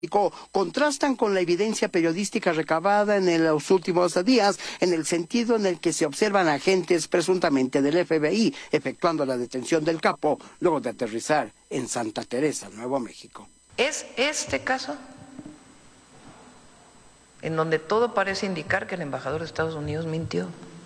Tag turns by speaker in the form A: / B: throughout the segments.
A: contrastan con la evidencia periodística recabada en los últimos días, en el sentido en el que se observan agentes presuntamente del FBI efectuando la detención del capo luego de aterrizar en Santa Teresa, Nuevo México.
B: ¿Es este caso en donde todo parece indicar que el embajador de Estados Unidos mintió?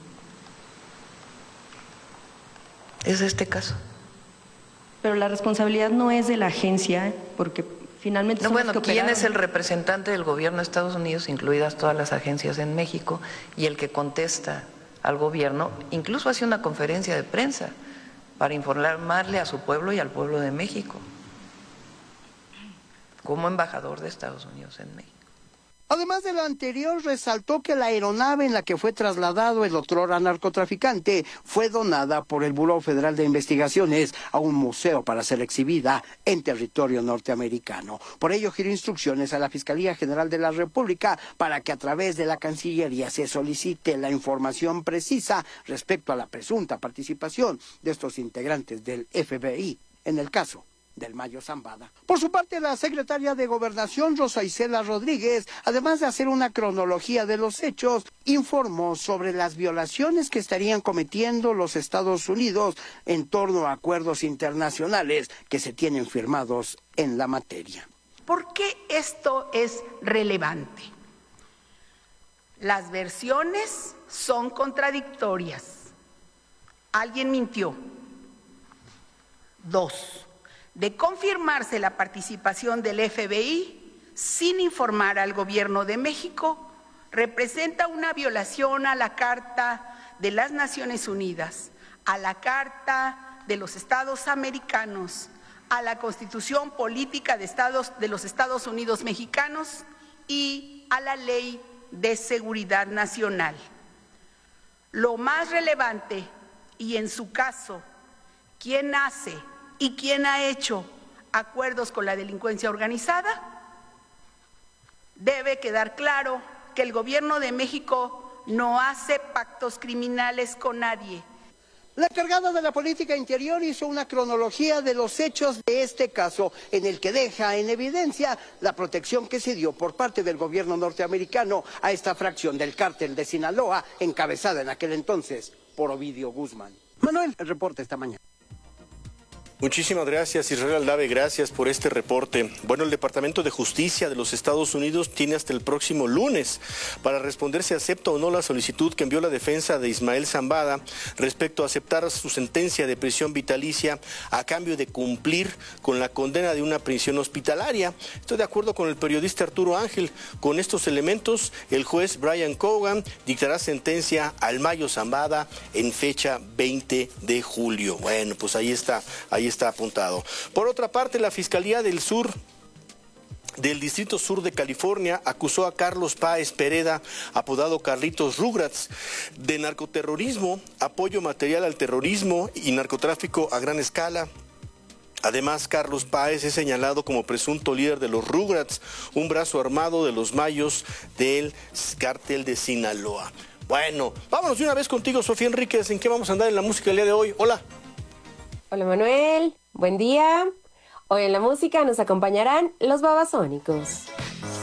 B: ¿Es este caso?
C: Pero la responsabilidad no es de la agencia, porque finalmente
B: no, bueno, ¿quién
C: operaron.
B: es el representante del gobierno de Estados Unidos, incluidas todas las agencias en México, y el que contesta al gobierno, incluso hace una conferencia de prensa para informarle a su pueblo y al pueblo de México, como embajador de Estados Unidos en México?
A: Además de lo anterior, resaltó que la aeronave en la que fue trasladado el otrora narcotraficante fue donada por el Buró Federal de Investigaciones a un museo para ser exhibida en territorio norteamericano. Por ello, giró instrucciones a la Fiscalía General de la República para que a través de la Cancillería se solicite la información precisa respecto a la presunta participación de estos integrantes del FBI en el caso del Mayo Zambada. Por su parte, la secretaria de Gobernación, Rosa Isela Rodríguez, además de hacer una cronología de los hechos, informó sobre las violaciones que estarían cometiendo los Estados Unidos en torno a acuerdos internacionales que se tienen firmados en la materia.
D: ¿Por qué esto es relevante? Las versiones son contradictorias. Alguien mintió. 2. De confirmarse la participación del FBI sin informar al gobierno de México, representa una violación a la Carta de las Naciones Unidas, a la Carta de los Estados Americanos, a la Constitución Política de los Estados Unidos Mexicanos y a la Ley de Seguridad Nacional. Lo más relevante, y en su caso, ¿quién hace y quién ha hecho acuerdos con la delincuencia organizada? Debe quedar claro que el gobierno de México no hace pactos criminales con nadie.
A: La encargada de la política interior hizo una cronología de los hechos de este caso, en el que deja en evidencia la protección que se dio por parte del gobierno norteamericano a esta fracción del cártel de Sinaloa, encabezada en aquel entonces por Ovidio Guzmán. Manuel, el reporte esta mañana.
E: Muchísimas gracias, Israel Aldave, gracias por este reporte. Bueno, el Departamento de Justicia de los Estados Unidos tiene hasta el próximo lunes para responder si acepta o no la solicitud que envió la defensa de Ismael Zambada respecto a aceptar su sentencia de prisión vitalicia a cambio de cumplir con la condena de una prisión hospitalaria. Estoy de acuerdo con el periodista Arturo Ángel. Con estos elementos, el juez Brian Cogan dictará sentencia al Mayo Zambada en fecha 20 de julio. Bueno, pues ahí está apuntado. Por otra parte, la Fiscalía del Distrito Sur de California acusó a Carlos Páez Pereda, apodado Carlitos Rugrats, de narcoterrorismo, apoyo material al terrorismo y narcotráfico a gran escala. Además, Carlos Páez es señalado como presunto líder de los Rugrats, un brazo armado de los Mayos del cártel de Sinaloa. Bueno, vámonos de una vez contigo, Sofía Enríquez. ¿En qué vamos a andar en la música el día de hoy? Hola.
F: Hola Manuel, buen día. Hoy en la música nos acompañarán los Babasónicos.